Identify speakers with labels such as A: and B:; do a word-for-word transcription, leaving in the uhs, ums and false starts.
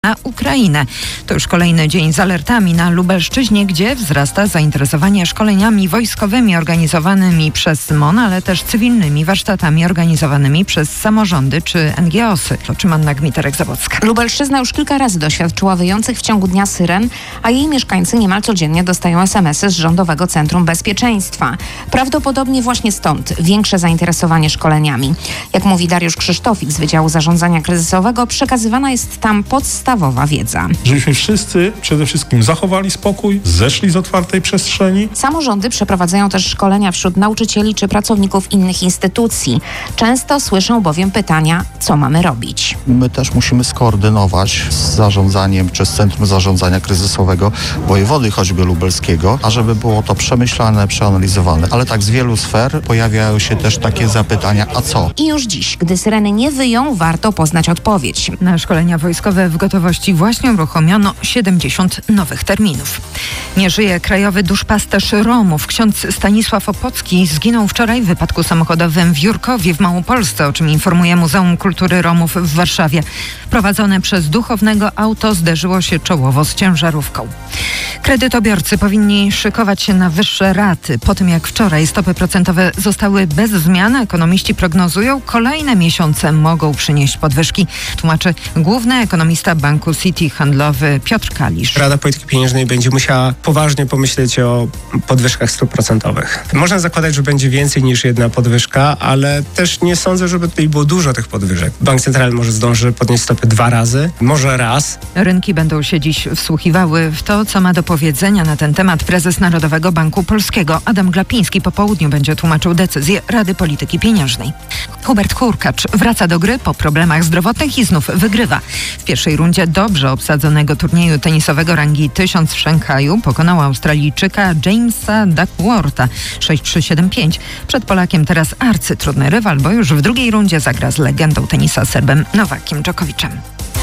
A: na Ukrainę. To już kolejny dzień z alertami na Lubelszczyźnie, gdzie wzrasta zainteresowanie szkoleniami wojskowymi organizowanymi przez M O N, ale też cywilnymi warsztatami organizowanymi przez samorządy czy N G O sy. Otrzymam Anna Gmiterek-Zabocka.
B: Lubelszczyzna już kilka razy doświadczyła wyjących w ciągu dnia syren, a jej mieszkańcy niemal codziennie dostają es em esy z Rządowego Centrum Bezpieczeństwa. Prawdopodobnie właśnie stąd większe zainteresowanie szkoleniami. Jak mówi Dariusz Krzysztofik z Wydziału Zarządzania Kryzysowego, przekazywana jest tam podstawowa wiedza.
C: Żebyśmy wszyscy przede wszystkim zachowali spokój, zeszli z otwartej przestrzeni.
B: Samorządy przeprowadzają też szkolenia wśród nauczycieli czy pracowników innych instytucji. Często słyszą bowiem pytania, co mamy robić.
D: My też musimy skoordynować z zarządzaniem czy z Centrum Zarządzania Kryzysowego wojewody choćby lubelskiego, ażeby było to przemyślane, przeanalizowane. Ale tak z wielu sfer pojawiają się też takie zapytania, a co?
B: I już dziś, gdy syreny nie wyją, warto poznać odpowiedź.
A: Na szkolenia wojskowe w gotowości właśnie uruchomiono siedemdziesiąt nowych terminów. Nie żyje krajowy duszpasterz Romów. Ksiądz Stanisław Opocki zginął wczoraj w wypadku samochodowym w Jurkowie w Małopolsce, o czym informuje Muzeum Kultury Romów w Warszawie. Prowadzone przez duchownego auto zderzyło się czołowo z ciężarówką. Kredytobiorcy powinni szykować się na wyższe raty. Po tym jak wczoraj stopy procentowe zostały bez zmian, ekonomiści prognozują, kolejne miesiące mogą przynieść podwyżki, tłumaczy główny ekonomista Banku City handlowy Piotr Kalisz.
E: Rada Polityki Pieniężnej będzie musiała poważnie pomyśleć o podwyżkach stóp procentowych. Można zakładać, że będzie więcej niż jedna podwyżka, ale też nie sądzę, żeby tutaj było dużo tych podwyżek. Bank Centralny może zdąży podnieść stopy dwa razy, może raz.
A: Rynki będą się dziś wsłuchiwały w to, co ma do powiedzenia na ten temat prezes Narodowego Banku Polskiego. Adam Glapiński po południu będzie tłumaczył decyzję Rady Polityki Pieniężnej. Hubert Hurkacz wraca do gry po problemach zdrowotnych i znów wygrywa. W pierwszej rundzie dobrze obsadzonego turnieju tenisowego rangi tysiąc w Szanghaju pokonał Australijczyka Jamesa Duckwortha sześć trzy siedem pięć. Przed Polakiem teraz arcytrudny rywal, bo już w drugiej rundzie zagra z legendą tenisa Serbem Nowakiem Dżokowiczem.